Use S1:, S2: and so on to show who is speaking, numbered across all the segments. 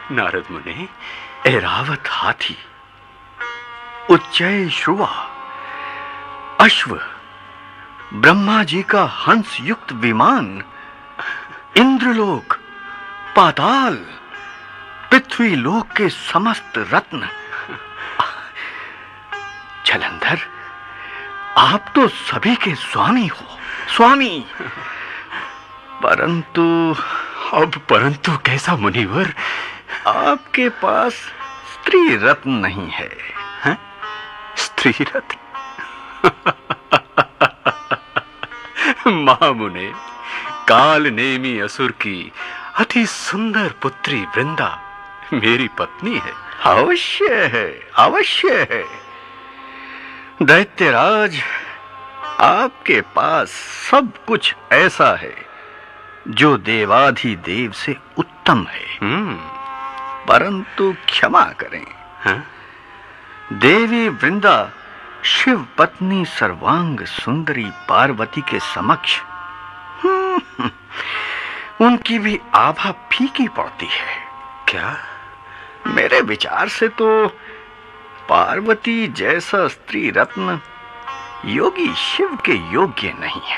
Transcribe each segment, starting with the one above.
S1: नारद मुने।
S2: ऐरावत हाथी, उच्चय श्रुवा, अश्व, ब्रह्मा जी का हंस युक्त विमान, इंद्रलोक, पाताल, पृथ्वी लोक के समस्त रत्न। जलंधर, आप तो सभी के स्वामी हो, स्वामी। परंतु
S1: अब परंतु कैसा मुनिवर?
S2: आपके पास स्त्री रत्न नहीं है।
S1: हैं? स्त्री रत्न? महामुने, काल नेमी असुर की अति सुंदर पुत्री वृंदा मेरी पत्नी है।
S2: अवश्य है, अवश्य है। दैत्यराज, आपके पास सब कुछ ऐसा है जो देवाधिदेव से उत्तम है। परंतु क्षमा करें।
S1: हाँ?
S2: देवी वृंदा शिव पत्नी सर्वांग सुंदरी पार्वती के समक्ष उनकी भी आभा फीकी पड़ती है।
S1: क्या?
S2: मेरे विचार से तो पार्वती जैसा स्त्री रत्न योगी शिव के योग्य नहीं है।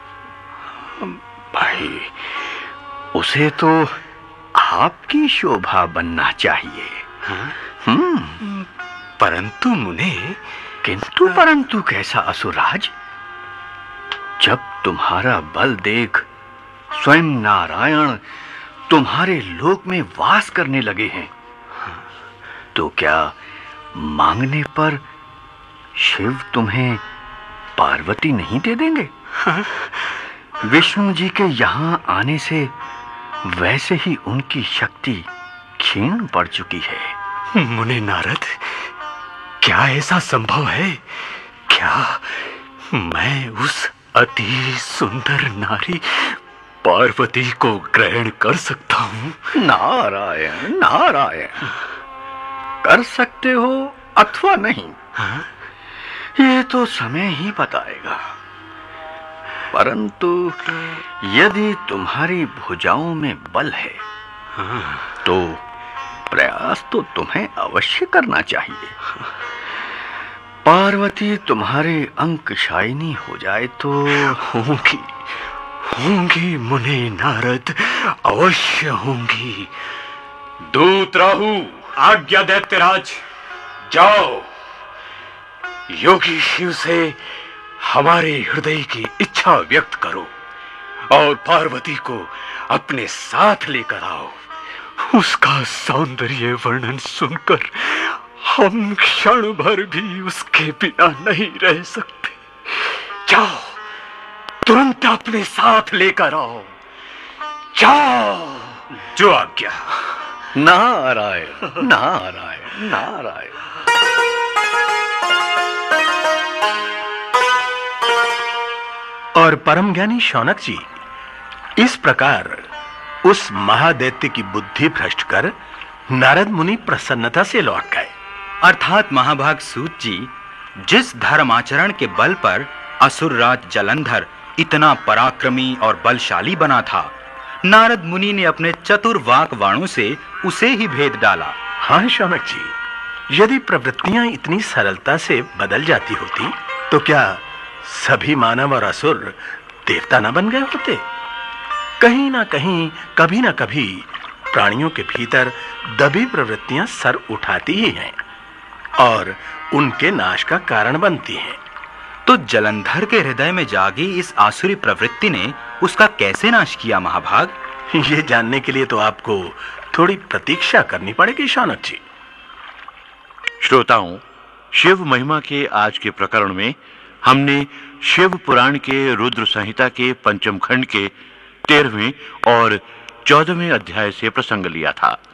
S2: भाई, उसे तो आपकी शोभा बनना चाहिए।
S1: हाँ?
S2: परंतु मुने, किंतु परंतु कैसा असुरराज? जब तुम्हारा बल देख स्वयं नारायण तुम्हारे लोक में वास करने लगे हैं, तो क्या मांगने पर शिव तुम्हें पार्वती नहीं दे देंगे? विष्णु जी के यहां आने से वैसे ही उनकी शक्ति क्षीण पड़ चुकी है।
S1: मुने नारद, क्या ऐसा संभव है? क्या मैं उस अति सुंदर नारी पार्वती को ग्रहण कर सकता हूं?
S2: नारायण, नारायण, कर सकते हो अथवा नहीं,
S1: हाँ?
S2: ये तो समय ही बताएगा। परंतु यदि तुम्हारी भुजाओं में बल है,
S1: हाँ।
S2: तो प्रयास तो तुम्हें अवश्य करना चाहिए। पार्वती तुम्हारे अंकशायिनी हो जाए तो
S1: होंगी, होंगी मुने नारद, अवश्य होंगी। दूत राहु, आज्ञा दैत्यराज, जाओ योगी शिव से हमारे हृदय की इच्छा व्यक्त करो और पार्वती को अपने साथ लेकर आओ। उसका सौंदर्य वर्णन सुनकर हम क्षण भर भी उसके बिना नहीं रह सकते। जाओ, तुरंत अपने साथ लेकर आओ, जाओ। जो आज्ञा।
S2: नारायण, नारायण, नारायण।
S3: और परम ज्ञानी शौनक जी इस प्रकार उस महादैत्य की बुद्धि भ्रष्ट कर नारद मुनि प्रसन्नता से लौट गए।
S4: अर्थात महाभाग सूत जी, जिस धर्माचरण के बल पर असुरराज जलंधर इतना पराक्रमी और बलशाली बना था, नारद मुनि ने अपने चतुर वाक वाणों से उसे ही भेद डाला।
S3: हाँ शौनक जी, यदि प्रवृत्तियां इतनी सरलता से बदल जाती होती तो क्या सभी मानव और असुर देवता न बन गए होते? कहीं ना कहीं, कभी ना कभी प्राणियों के भीतर दबी प्रवृत्तियां सर उठाती ही हैं और उनके नाश का कारण बनती हैं।
S4: तो जलंधर के हृदय में जागी इस आसुरी प्रवृत्ति ने उसका कैसे नाश किया महाभाग?
S3: ये जानने के लिए तो आपको थोड़ी प्रतीक्षा करनी पड़ेगी शौनक जी।
S5: श्रोताओं, शिव महिमा के आज के प्रकरण में हमने शिव पुराण के रुद्र संहिता के पंचम खंड के 13वें और 14वें अध्याय से प्रसंग लिया था।